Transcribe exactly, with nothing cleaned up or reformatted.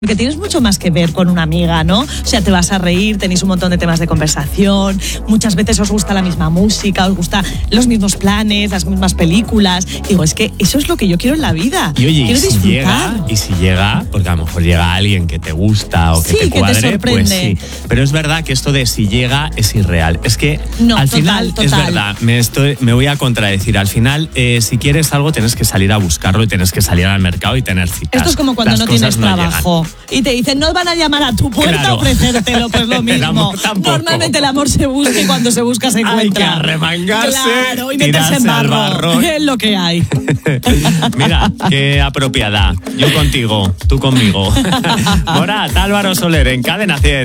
Porque tienes mucho más que ver con una amiga, ¿no? O sea, te vas a reír, tenéis un montón de temas de conversación, muchas veces os gusta la misma música, os gustan los mismos planes, las mismas películas. Digo, es que eso es lo que yo quiero en la vida. Y oye, quiero y si disfrutar. llega, y si llega, porque a lo mejor llega alguien que te gusta o que Sí, te que te cuadre, sorprende. pues sí. Pero es verdad que esto de si llega es irreal. Es que No, al total, final, total. es verdad, me, estoy, me voy a contradecir. Al final, eh, si quieres algo, tienes que salir a buscarlo y tienes que salir al mercado y tener citas. Esto es como cuando Las no cosas tienes no trabajo y te dicen, no van a llamar a tu puerta Claro. a ofrecértelo, pues lo El mismo. amor tampoco. Normalmente el amor se busca y cuando se busca se Hay que encuentra. arremangarse, Claro, y meterse tirarse en al barro. barro. Es lo que hay. Mira, qué apropiada. Yo contigo, tú conmigo. Morat, Álvaro Soler en Cadena cien.